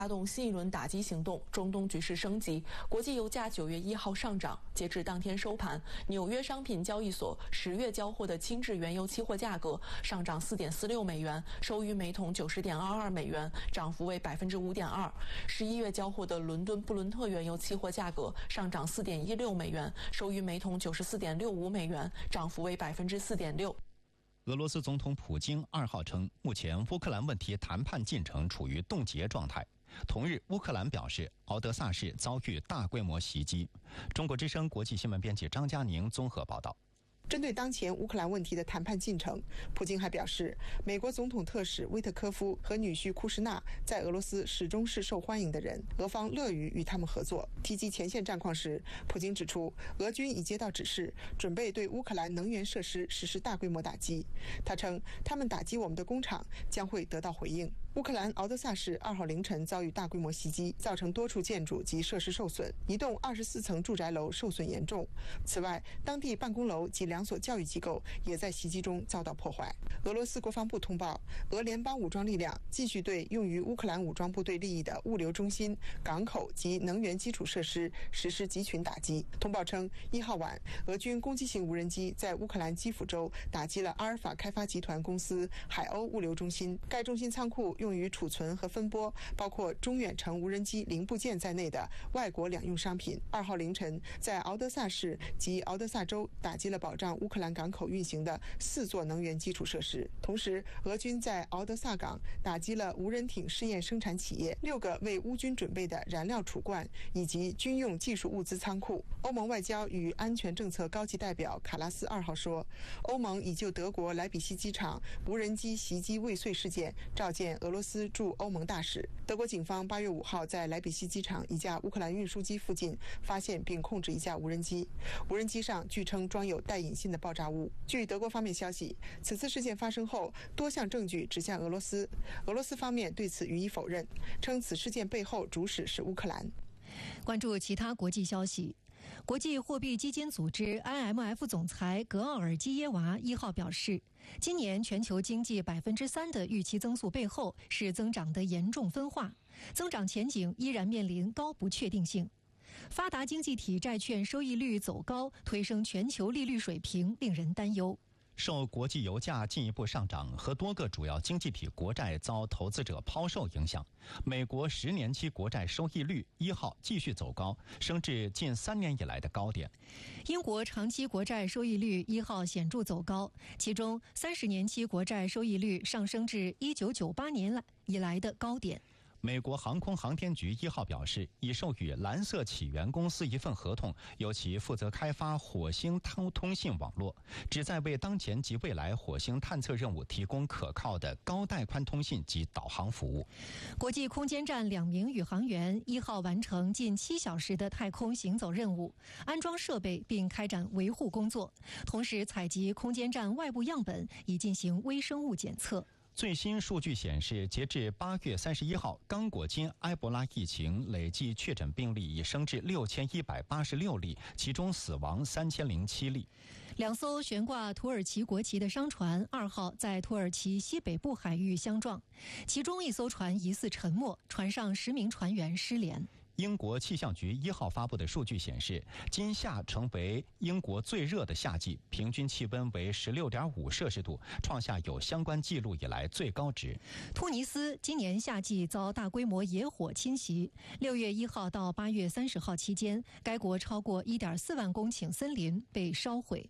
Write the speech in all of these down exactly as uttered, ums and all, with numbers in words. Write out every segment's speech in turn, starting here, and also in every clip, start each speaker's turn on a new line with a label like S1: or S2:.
S1: 发动新一轮打击行动，中东局势升级。国际油价九月一号上涨，截至当天收盘，纽约商品交易所十月交货的轻质原油期货价格上涨四点四六美元，收于每桶九十点二二美元，涨幅为百分之五点二。十一月交货的伦敦布伦特原油期货价格上涨四点一六美元，收于每桶九十四点六五美元，涨幅为百分之四点六。
S2: 俄罗斯总统普京二号称，目前乌克兰问题谈判进程处于冻结状态。同日，乌克兰表示敖德萨市遭遇大规模袭击。中国之声国际新闻编辑张佳宁综合报道。
S3: 针对当前乌克兰问题的谈判进程，普京还表示，美国总统特使威特科夫和女婿库什纳在俄罗斯始终是受欢迎的人，俄方乐于与他们合作。提及前线战况时，普京指出，俄军已接到指示，准备对乌克兰能源设施实施大规模打击。他称，他们打击我们的工厂将会得到回应。乌克兰敖德萨市二号凌晨遭遇大规模袭击，造成多处建筑及设施受损，一栋二十四层住宅楼受损严重。此外，当地办公楼及两所教育机构也在袭击中遭到破坏。俄罗斯国防部通报，俄联邦武装力量继续对用于乌克兰武装部队利益的物流中心、港口及能源基础设施实施集群打击。通报称，一号晚，俄军攻击型无人机在乌克兰基辅州打击了阿尔法开发集团公司海鸥物流中心，该中心仓库用于储存和分拨包括中远程无人机零部件在内的外国两用商品。二号凌晨，在敖德萨市及敖德萨州打击了保障乌克兰港口运行的四座能源基础设施。同时，俄军在敖德萨港打击了无人艇试验生产企业、六个为乌军准备的燃料储罐以及军用技术物资仓库。欧盟外交与安全政策高级代表卡拉斯二号说，欧盟已就德国莱比锡机场无人机袭击未遂事件召见俄罗斯驻欧盟大使。德国警方八月五号在莱比锡机场一架乌克兰运输机附近发现并控制一架无人机，无人机上据称装有带引信的爆炸物。据德国方面消息，此次事件发生后，多项证据指向俄罗斯，俄罗斯方面对此予以否认，称此事件背后主使是乌克兰。
S4: 关注其他国际消息。国际货币基金组织 I M F 总裁格奥尔基耶娃一号表示，今年全球经济百分之三的预期增速背后是增长的严重分化，增长前景依然面临高不确定性。发达经济体债券收益率走高，推升全球利率水平，令人担忧。
S2: 受国际油价进一步上涨和多个主要经济体国债遭投资者抛售影响，美国十年期国债收益率一号继续走高，升至近三年以来的高点。
S4: 英国长期国债收益率一号显著走高，其中三十年期国债收益率上升至一九九八年以来的高点。
S2: 美国航空航天局一号表示，已授予蓝色起源公司一份合同，由其负责开发火星通通信网络，旨在为当前及未来火星探测任务提供可靠的高带宽通信及导航服务。
S4: 国际空间站两名宇航员一号完成近七小时的太空行走任务，安装设备并开展维护工作，同时采集空间站外部样本，以进行微生物检测。
S2: 最新数据显示，截至八月三十一号，刚果金埃博拉疫情累计确诊病例已升至六千一百八十六例，其中死亡三千零七例。
S4: 两艘悬挂土耳其国旗的商船二号在土耳其西北部海域相撞，其中一艘船疑似沉没，船上十名船员失联。
S2: 英国气象局一号发布的数据显示，今夏成为英国最热的夏季，平均气温为 十六点五摄氏度，创下有相关记录以来最高值。
S4: 突尼斯今年夏季遭大规模野火侵袭，六月一号到八月三十号期间，该国超过 一点四万公顷森林被烧毁。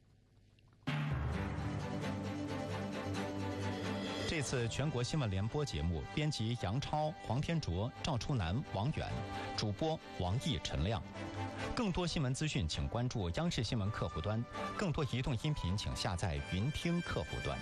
S2: 这次全国新闻联播节目，编辑杨超、黄天卓、赵初南、王远，主播王毅、陈亮。更多新闻资讯，请关注央视新闻客户端；更多移动音频，请下载云听客户端。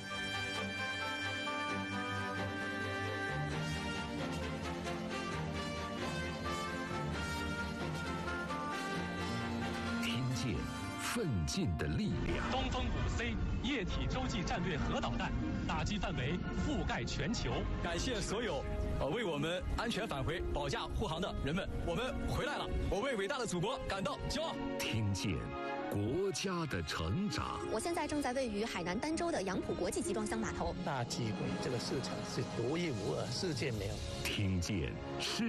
S5: 听见奋进的力量。
S6: 东风五 C 液体洲际战略核导弹打击范围覆盖全球。
S7: 感谢所有呃为我们安全返回保驾护航的人们，我们回来了，我为伟大的祖国感到骄傲。
S5: 听见国家的成长。
S8: 我现在正在位于海南儋州的杨浦国际集装箱码头。
S9: 大机会，这个市场是独一无二，世界没有。
S5: 听见世